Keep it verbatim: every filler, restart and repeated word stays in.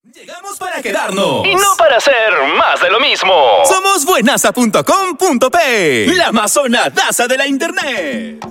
Llegamos para quedarnos. Y no para hacer más de lo mismo. Somos buenaza punto com punto pe, la más sonadaza de la internet.